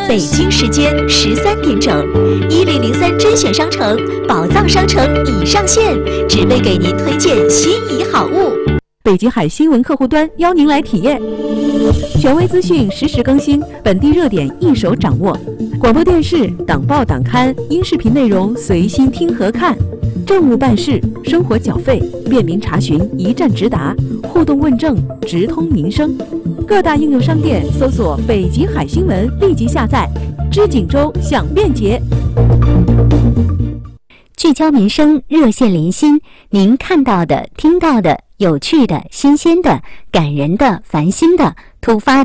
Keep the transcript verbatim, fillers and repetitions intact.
北京时间十三点整，一零零三甄选商城宝藏商城已上线，只为给您推荐心仪好物。 北极海新闻客户端邀您来体验，权威资讯实时更新，本地热点一手掌握。广播电视、党报党刊、音视频内容随心听和看，政务办事、生活缴费便民查询一站直达，互动问政直通民生。各大应用商店搜索北极海新闻，立即下载。知锦州享便捷， 聚焦民生，热线连心。您看到的、听到的、有趣的、新鲜的、感人的、烦心的、突发